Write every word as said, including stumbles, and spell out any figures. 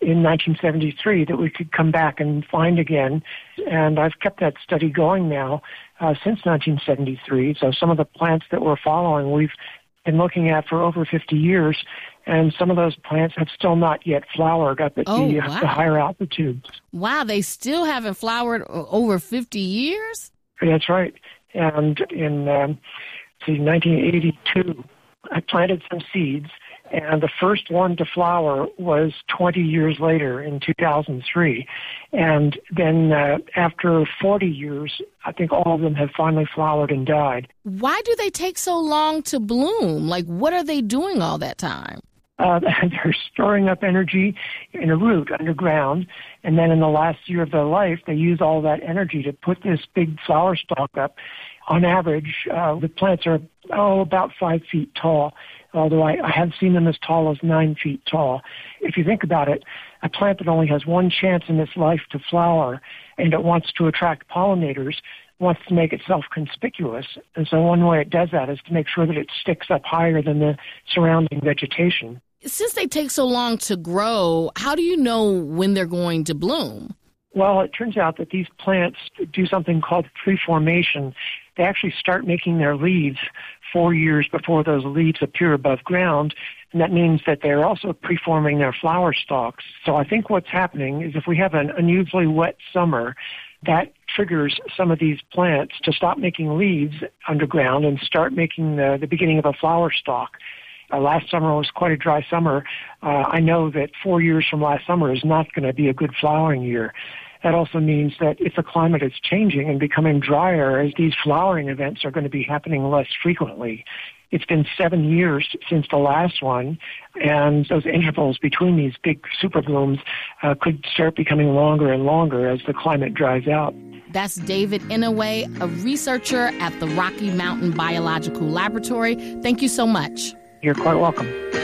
in nineteen seventy-three that we could come back and find again. And I've kept that study going now uh, since nineteen seventy-three. So some of the plants that we're following, we've been looking at for over fifty years, and some of those plants have still not yet flowered up at oh, the, wow. the higher altitudes. Wow, they still haven't flowered over fifty years? That's right. And in um, see, nineteen eighty-two, I planted some seeds, and the first one to flower was twenty years later in two thousand three. And then uh, after forty years, I think all of them have finally flowered and died. Why do they take so long to bloom? Like, what are they doing all that time? Uh, they're storing up energy in a root underground, and then in the last year of their life, they use all that energy to put this big flower stalk up. On average, uh, the plants are, oh, about five feet tall, although I, I have seen them as tall as nine feet tall. If you think about it, a plant that only has one chance in its life to flower, and it wants to attract pollinators, wants to make itself conspicuous. And so one way it does that is to make sure that it sticks up higher than the surrounding vegetation. Since they take so long to grow, how do you know when they're going to bloom? Well, it turns out that these plants do something called tree-formation. They actually start making their leaves four years before those leaves appear above ground, and that means that they're also preforming their flower stalks. So I think what's happening is if we have an unusually wet summer, that triggers some of these plants to stop making leaves underground and start making the, the beginning of a flower stalk. Uh, last summer was quite a dry summer. Uh, I know that four years from last summer is not going to be a good flowering year. That also means that if the climate is changing and becoming drier, as these flowering events are going to be happening less frequently. It's been seven years since the last one, and those intervals between these big super blooms uh, could start becoming longer and longer as the climate dries out. That's David Inouye, a researcher at the Rocky Mountain Biological Laboratory. Thank you so much. You're quite welcome.